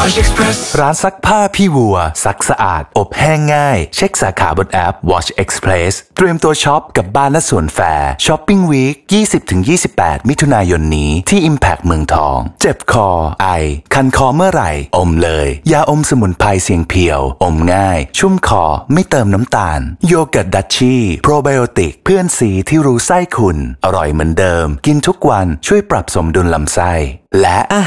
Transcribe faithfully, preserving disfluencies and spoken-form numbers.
Wash Express ร้านซักผ้าพี่วัวซักสะอาดอบแห้งง่ายเช็คสาขาบนแอป Wash Express เตรียมตัวช็อปกับบ้านและสวนแฟร์ช้อปปิ้งวีค ยี่สิบถึงยี่สิบแปด มิถุนายนนี้ที่ Impact เมืองทองเจ็บคอไอคันคอเมื่อไหร่อมเลยยาอมสมุนไพรเสียงเพียวอมง่ายชุ่มคอไม่เติมน้ำตาลโยเกิร์ตดัชชี่โปรไบโอติกเพื่อนสีที่รู้ไส้คุณอร่อยเหมือนเดิมกินทุกวันช่วยปรับสมดุลลำไส้และอา